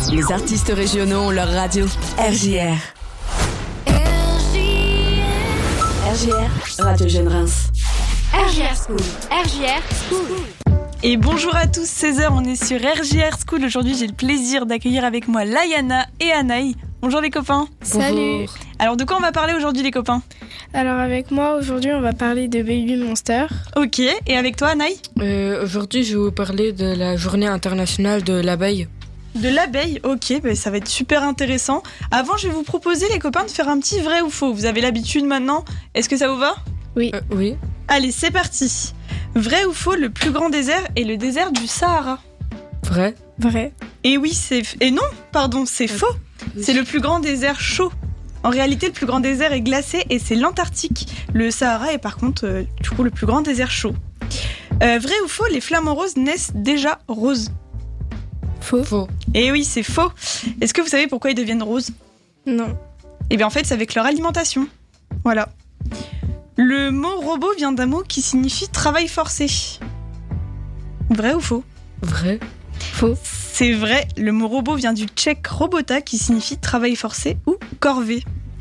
Les artistes régionaux ont leur radio. RJR. RJR, Radio Jeune Reims. RJR School. RJR School. Et bonjour à tous, 16h, on est sur RJR School. Aujourd'hui, j'ai le plaisir d'accueillir avec moi Layana et Anaï. Bonjour les copains. Salut. Alors de quoi on va parler aujourd'hui les copains ? Alors avec moi aujourd'hui on va parler de Baby Monster. Ok, et avec toi Anaï ? Aujourd'hui je vais vous parler de la journée internationale de l'abeille. De l'abeille, ok, ça va être super intéressant. Avant je vais vous proposer les copains de faire un petit vrai ou faux. Vous avez l'habitude maintenant ? Est-ce que ça vous va ? Oui. Oui. Allez, c'est parti. Vrai ou faux, le plus grand désert est le désert du Sahara ? Vrai. Vrai. Et oui, c'est faux. C'est le plus grand désert chaud. En réalité, le plus grand désert est glacé et c'est l'Antarctique. Le Sahara est par contre, le plus grand désert chaud. Vrai ou faux, les flamants roses naissent déjà roses ? Faux. Et oui, c'est faux. Est-ce que vous savez pourquoi ils deviennent roses ? Non. Eh bien, en fait, c'est avec leur alimentation. Voilà. Le mot robot vient d'un mot qui signifie travail forcé. Vrai ou faux ? Vrai. Faux. C'est vrai, le mot robot vient du tchèque robota qui signifie travail forcé ou corvée.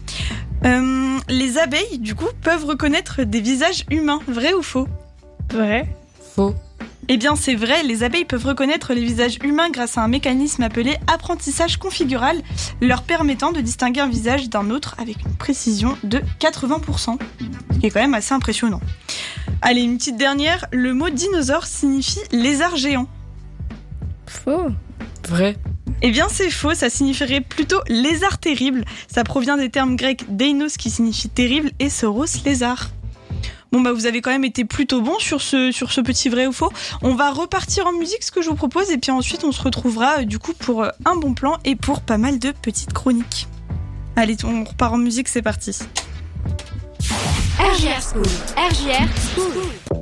Les abeilles, du coup, peuvent reconnaître des visages humains. Vrai ou faux ? Vrai. Faux. Eh bien, c'est vrai, les abeilles peuvent reconnaître les visages humains grâce à un mécanisme appelé apprentissage configural, leur permettant de distinguer un visage d'un autre avec une précision de 80%, ce qui est quand même assez impressionnant. Allez, une petite dernière, le mot dinosaure signifie lézard géant. Faux. Vrai. Eh bien, c'est faux, ça signifierait plutôt lézard terrible. Ça provient des termes grecs deinos qui signifie terrible et sauros lézard. Bon vous avez quand même été plutôt bon sur ce petit vrai ou faux. On va repartir en musique, ce que je vous propose, et puis ensuite on se retrouvera du coup pour un bon plan et pour pas mal de petites chroniques. Allez, on repart en musique, c'est parti. RJR School. RJR School.